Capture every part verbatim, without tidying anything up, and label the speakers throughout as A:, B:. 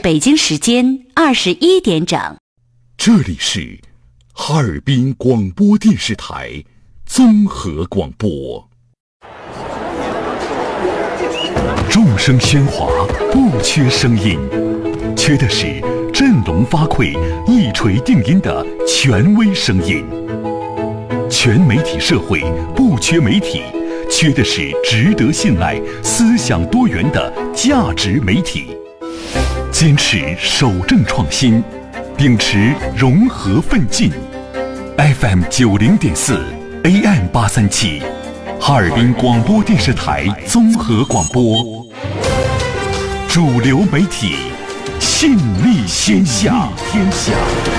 A: 北京时间二十一点整。
B: 这里是哈尔滨广播电视台综合广播。众声喧哗，不缺声音，缺的是振聋发聩、一锤定音的权威声音。全媒体社会不缺媒体，缺的是值得信赖、思想多元的价值媒体。坚持守正创新，秉持融合奋进。F M 九零点四 A M 八三七，哈尔滨广播电视台综合广播。主流媒体，信力天下。天下。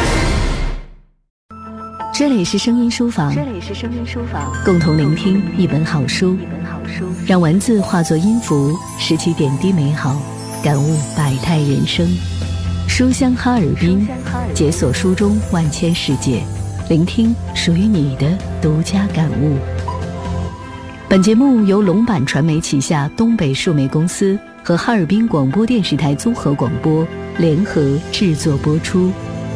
C: 这里是声音书房，这里是声音书房，共同聆听一本好书，一本好书，让文字化作音符，拾起点滴美好，感悟百态人生。书香哈尔滨，解锁书中万千世界，聆听属于你的独家感悟。本节目由龙版传媒旗下东北数媒公司和哈尔滨广播电视台综合广播联合制作播出。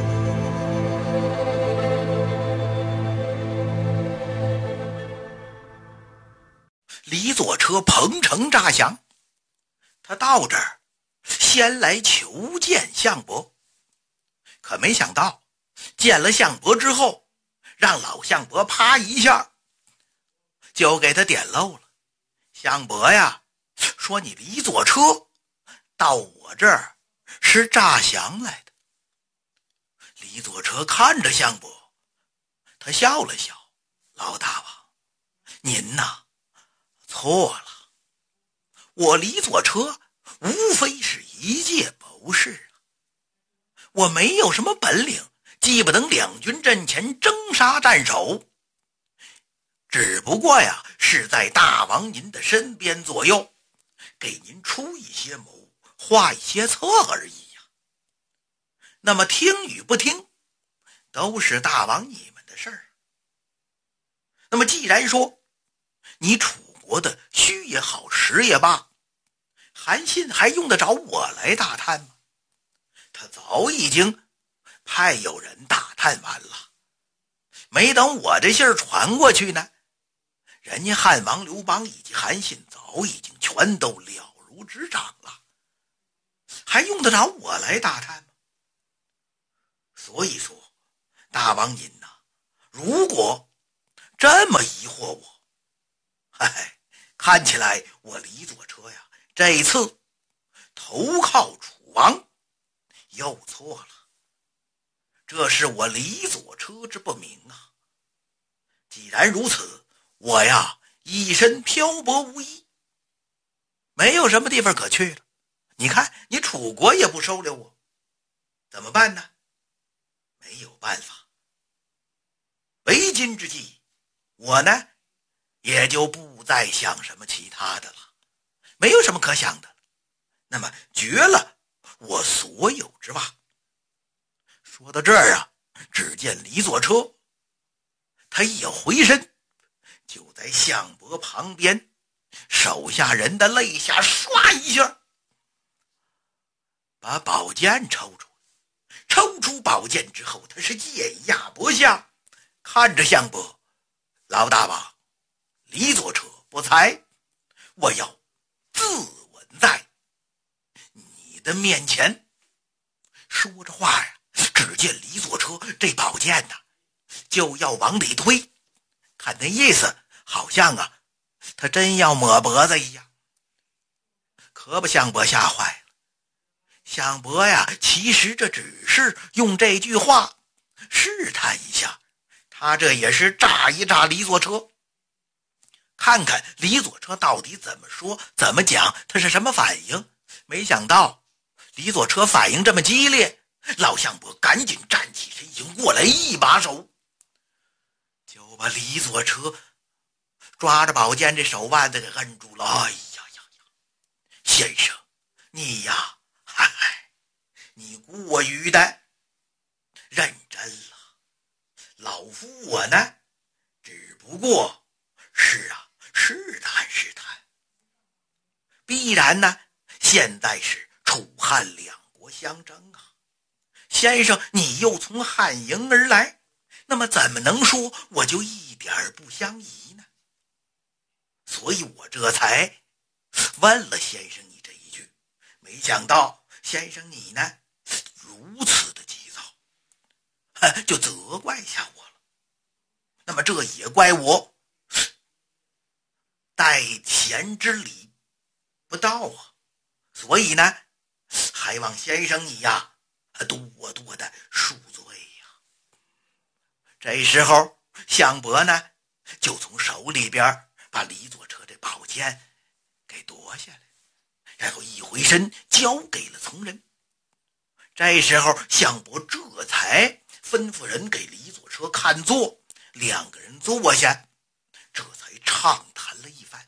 D: 李左车彭城诈降，他到这儿先来求见项伯，可没想到见了项伯之后，让老项伯啪一下就给他点漏了。项伯呀，说你李左车到我这儿是诈降来的。李左车看着项伯，他笑了笑，老大王，您呐错了，我李左车无非是一介谋士啊，我没有什么本领，既不能两军阵前征杀战守，只不过呀是在大王您的身边左右，给您出一些谋，画一些策而已呀。那么听与不听都是大王你们的事儿。那么既然说你楚国的虚也好，实也罢，韩信还用得着我来打探吗？他早已经派有人打探完了，没等我这信儿传过去呢，人家汉王刘邦以及韩信早已经全都了如指掌了，还用得着我来打探吗？所以说大王您呐，如果这么疑惑我，哎，看起来我李左车呀，这一次投靠楚王又错了，这是我李左车之不明啊。既然如此，我呀一身漂泊无依，没有什么地方可去了。你看你楚国也不收留我，怎么办呢？没有办法，为今之计，我呢也就不再想什么其他的了，没有什么可想的了。那么绝了我所有之望。说到这儿啊，只见李左车他一回身，就在项伯旁边，手下人的肋下唰一下把宝剑抽出，抽出宝剑之后，他是剑压脖下，看着项伯，老大王，李左车不才，我要自刎在你的面前。说着话呀，只见李左车这宝剑呐就要往里推，看那意思好像啊他真要抹脖子一样。可把项伯吓坏了。项伯呀，其实这只是用这句话试探一下，他这也是炸一炸李左车，看看李左车到底怎么说怎么讲，他是什么反应。没想到李左车反应这么激烈，老项伯赶紧站起身形过来，一把手就把李左车抓着宝剑这手腕子给摁住了。哎呀呀呀，先生你呀，嗨，你过于的认真了，老夫我呢只不过是啊试探试探。必然呢现在是楚汉两国伯相争啊。先生，你又从汉营而来，那么怎么能说我就一点不相宜呢？所以我这才问了先生你这一句，没想到先生你呢如此的急躁，就责怪下我了。那么这也怪我待贤之礼不到啊，所以呢还望先生你呀多多的恕罪呀。这时候项伯呢就从手里边把李左车这宝剑给夺下来，然后一回身交给了从人。这时候项伯这才吩咐人给李左车看座，两个人坐下，这才畅谈了一番。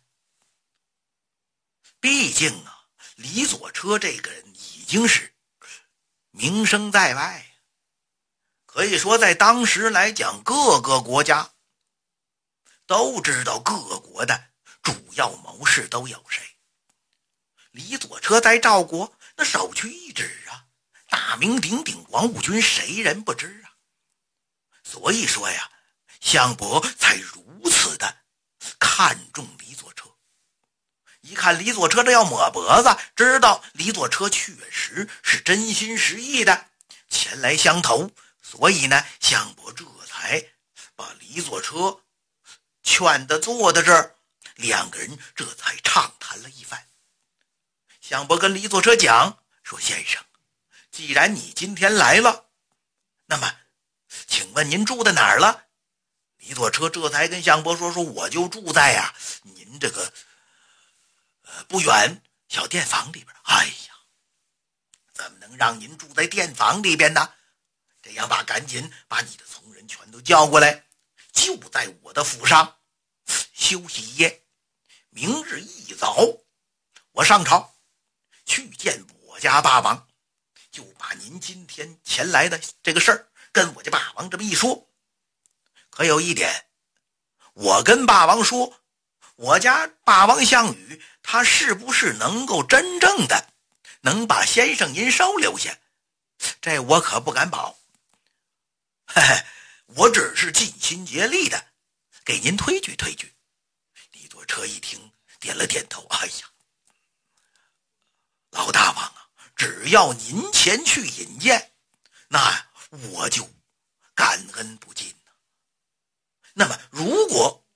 D: 毕竟啊，李左车这个人已经是名声在外，可以说在当时来讲，各个国家都知道各国的主要谋士都有谁。李左车在赵国那首屈一指啊，大名鼎鼎，王武军谁人不知啊？所以说呀，项伯才如此的看重李左车。一看李左车这要抹脖子，知道李左车确实是真心实意的前来相投，所以呢项伯这才把李左车劝他坐在这儿，两个人这才畅谈了一番。项伯跟李左车讲说，先生，既然你今天来了，那么请问您住在哪儿了？李左车这才跟项伯说说我就住在呀、啊、您这个呃不远小店房里边。哎呀，怎么能让您住在店房里边呢？这样吧，赶紧把你的从人全都叫过来，就在我的府上休息一夜，明日一早我上朝去见我家霸王，就把您今天前来的这个事儿跟我家霸王这么一说。可有一点，我跟霸王说，我家霸王项羽他是不是能够真正的能把先生您收留下，这我可不敢保。嘿嘿，我只是尽心竭力的给您推举推举。李左车一听点了点头，哎呀，老大王啊，只要您前去引荐，那我就感恩不尽。那么如果